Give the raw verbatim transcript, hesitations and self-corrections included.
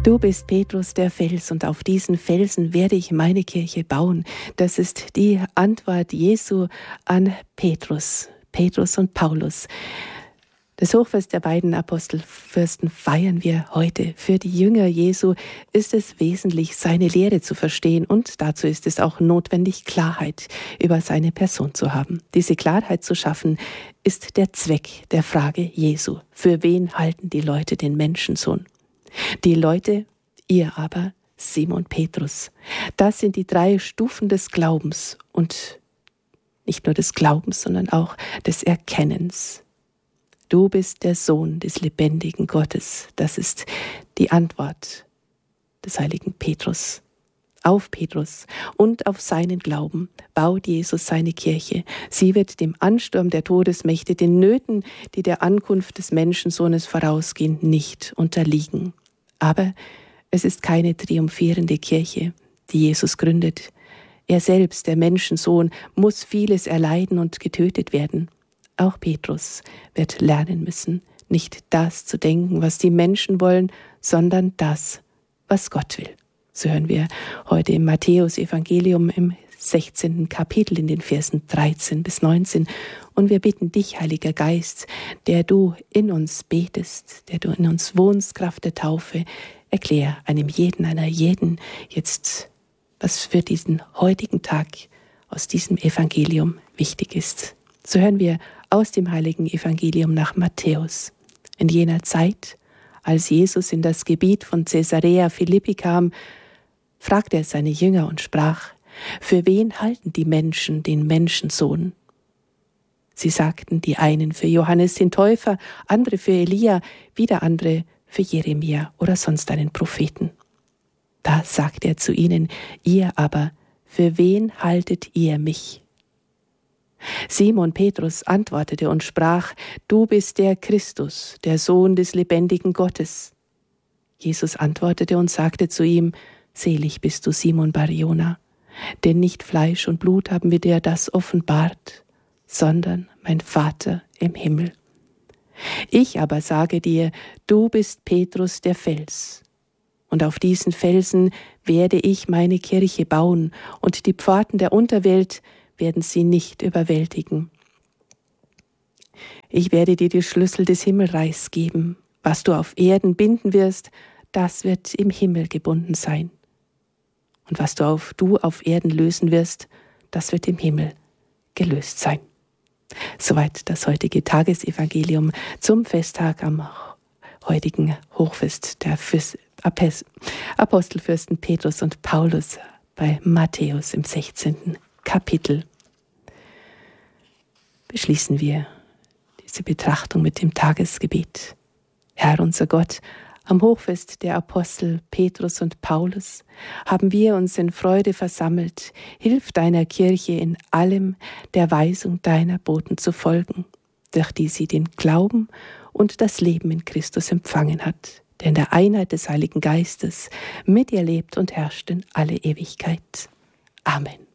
Du bist Petrus, der Fels, und auf diesen Felsen werde ich meine Kirche bauen. Das ist die Antwort Jesu an Petrus, Petrus und Paulus. Das Hochfest der beiden Apostelfürsten feiern wir heute. Für die Jünger Jesu ist es wesentlich, seine Lehre zu verstehen, und dazu ist es auch notwendig, Klarheit über seine Person zu haben. Diese Klarheit zu schaffen, ist der Zweck der Frage Jesu. Für wen halten die Leute den Menschensohn? Die Leute, ihr aber, Simon Petrus. Das sind die drei Stufen des Glaubens, und nicht nur des Glaubens, sondern auch des Erkennens. Du bist der Sohn des lebendigen Gottes. Das ist die Antwort des heiligen Petrus. Auf Petrus und auf seinen Glauben baut Jesus seine Kirche. Sie wird dem Ansturm der Todesmächte, den Nöten, die der Ankunft des Menschensohnes vorausgehen, nicht unterliegen. Aber es ist keine triumphierende Kirche, die Jesus gründet. Er selbst, der Menschensohn, muss vieles erleiden und getötet werden. Auch Petrus wird lernen müssen, nicht das zu denken, was die Menschen wollen, sondern das, was Gott will. So hören wir heute im Matthäus-Evangelium im sechzehnten Kapitel in den Versen dreizehn bis neunzehn. Und wir bitten dich, Heiliger Geist, der du in uns betest, der du in uns wohnst, Kraft der Taufe, erklär einem jeden, einer jeden jetzt, was für diesen heutigen Tag aus diesem Evangelium wichtig ist. So hören wir aus dem heiligen Evangelium nach Matthäus. In jener Zeit, als Jesus in das Gebiet von Caesarea Philippi kam, fragte er seine Jünger und sprach: Für wen halten die Menschen den Menschensohn? Sie sagten, die einen für Johannes den Täufer, andere für Elia, wieder andere für Jeremia oder sonst einen Propheten. Da sagte er zu ihnen: Ihr aber, für wen haltet ihr mich? Simon Petrus antwortete und sprach: Du bist der Christus, der Sohn des lebendigen Gottes. Jesus antwortete und sagte zu ihm: Selig bist du, Simon Bar-Jona, denn nicht Fleisch und Blut haben wir dir das offenbart, sondern mein Vater im Himmel. Ich aber sage dir, du bist Petrus der Fels, und auf diesen Felsen werde ich meine Kirche bauen, und die Pforten der Unterwelt werden sie nicht überwältigen. Ich werde dir die Schlüssel des Himmelreichs geben. Was du auf Erden binden wirst, das wird im Himmel gebunden sein. Und was du auf, du auf Erden lösen wirst, das wird im Himmel gelöst sein. Soweit das heutige Tagesevangelium zum Festtag am heutigen Hochfest der Apostelfürsten Petrus und Paulus bei Matthäus im sechzehnten Kapitel. Beschließen wir diese Betrachtung mit dem Tagesgebet. Herr unser Gott, am Hochfest der Apostel Petrus und Paulus haben wir uns in Freude versammelt. Hilf deiner Kirche in allem der Weisung deiner Boten zu folgen, durch die sie den Glauben und das Leben in Christus empfangen hat, der in der Einheit des Heiligen Geistes mit ihr lebt und herrscht in alle Ewigkeit. Amen.